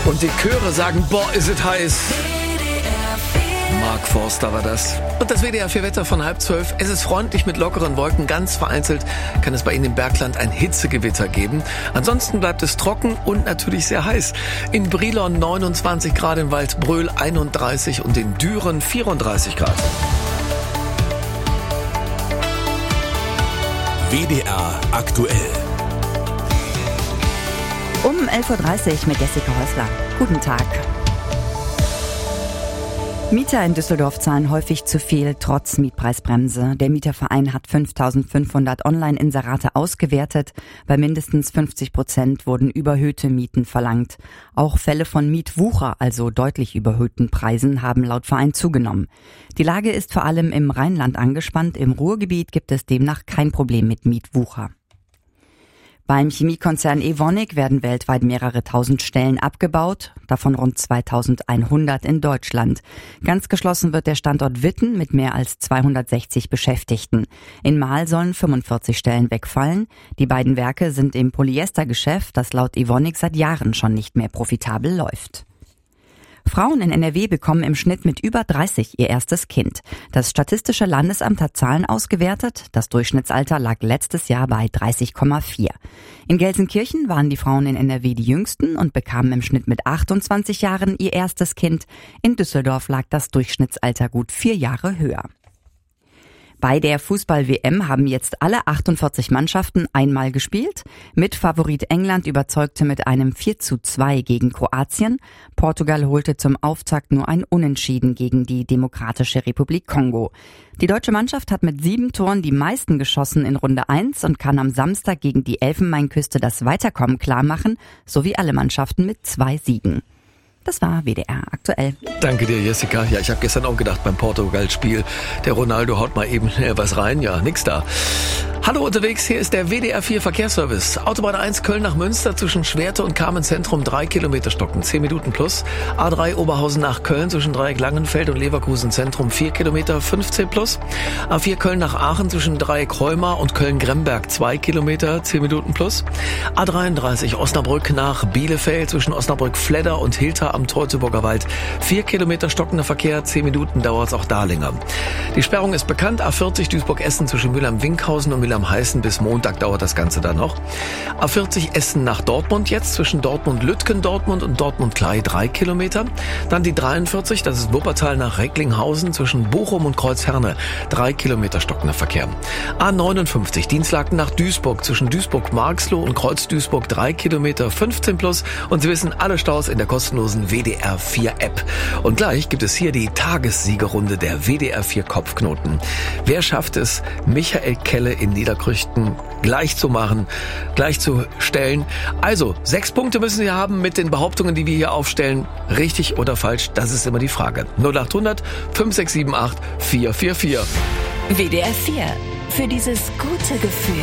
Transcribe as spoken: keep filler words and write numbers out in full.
Und die Chöre sagen, boah, ist es heiß. Mark Forster war das. Und das W D R vier Wetter von halb zwölf. Es ist freundlich mit lockeren Wolken. Ganz vereinzelt kann es bei Ihnen im Bergland ein Hitzegewitter geben. Ansonsten bleibt es trocken und natürlich sehr heiß. In Brilon neunundzwanzig Grad, in Waldbröl einunddreißig und in Düren vierunddreißig Grad. W D R aktuell. Um elf Uhr dreißig mit Jessica Häusler. Guten Tag. Mieter in Düsseldorf zahlen häufig zu viel, trotz Mietpreisbremse. Der Mieterverein hat fünftausendfünfhundert Online-Inserate ausgewertet. Bei mindestens fünfzig Prozent wurden überhöhte Mieten verlangt. Auch Fälle von Mietwucher, also deutlich überhöhten Preisen, haben laut Verein zugenommen. Die Lage ist vor allem im Rheinland angespannt. Im Ruhrgebiet gibt es demnach kein Problem mit Mietwucher. Beim Chemiekonzern Evonik werden weltweit mehrere tausend Stellen abgebaut, davon rund zweitausendeinhundert in Deutschland. Ganz geschlossen wird der Standort Witten mit mehr als zweihundertsechzig Beschäftigten. In Marl sollen fünfundvierzig Stellen wegfallen. Die beiden Werke sind im Polyestergeschäft, das laut Evonik seit Jahren schon nicht mehr profitabel läuft. Frauen in N R W bekommen im Schnitt mit über dreißig ihr erstes Kind. Das Statistische Landesamt hat Zahlen ausgewertet. Das Durchschnittsalter lag letztes Jahr bei dreißig Komma vier. In Gelsenkirchen waren die Frauen in N R W die jüngsten und bekamen im Schnitt mit achtundzwanzig Jahren ihr erstes Kind. In Düsseldorf lag das Durchschnittsalter gut vier Jahre höher. Bei der Fußball-W M haben jetzt alle achtundvierzig Mannschaften einmal gespielt. Mitfavorit England überzeugte mit einem vier zu zwei gegen Kroatien. Portugal holte zum Auftakt nur ein Unentschieden gegen die Demokratische Republik Kongo. Die deutsche Mannschaft hat mit sieben Toren die meisten geschossen in Runde eins und kann am Samstag gegen die Elfenbeinküste das Weiterkommen klarmachen, sowie alle Mannschaften mit zwei Siegen. Das war W D R aktuell. Danke dir, Jessica. Ja, ich habe gestern auch gedacht beim Portugal-Spiel, der Ronaldo haut mal eben was rein. Ja, nix da. Hallo unterwegs, hier ist der W D R vier Verkehrsservice. Autobahn eins Köln nach Münster zwischen Schwerte und Kamenz-Zentrum drei Kilometer stocken, zehn Minuten plus. A drei Oberhausen nach Köln zwischen Dreieck Langenfeld und Leverkusen Zentrum vier Kilometer, fünfzehn plus. A vier Köln nach Aachen zwischen Dreieck Heumar und Köln-Gremberg zwei Kilometer, zehn Minuten plus. A dreiunddreißig Osnabrück nach Bielefeld zwischen Osnabrück-Fledder und Hilter am Teutoburger Wald. Vier Kilometer stockender Verkehr, zehn Minuten dauert es auch da länger. Die Sperrung ist bekannt. A vierzig Duisburg-Essen zwischen Mülheim-Winkhausen und Mülheim-Heißen. Bis Montag dauert das Ganze dann noch. A vierzig Essen nach Dortmund jetzt zwischen Dortmund-Lütgendortmund und Dortmund-Klei drei Kilometer. Dann die dreiundvierzig, das ist Wuppertal nach Recklinghausen zwischen Bochum und Kreuzherne. drei Kilometer stockender Verkehr. A neunundfünfzig Dienstlaken nach Duisburg zwischen Duisburg-Marxloh und Kreuz-Duisburg drei Kilometer, fünfzehn plus. Und Sie wissen, alle Staus in der kostenlosen W D R vier App. Und gleich gibt es hier die Tagessiegerrunde der W D R vier Kopfknoten. Wer schafft es, Michael Kelle in Niederkrüchten gleich zu machen, gleich zu stellen? Also, sechs Punkte müssen Sie haben mit den Behauptungen, die wir hier aufstellen. Richtig oder falsch, das ist immer die Frage. null achthundert fünf sechs sieben acht vier vier vier. W D R vier. Für dieses gute Gefühl.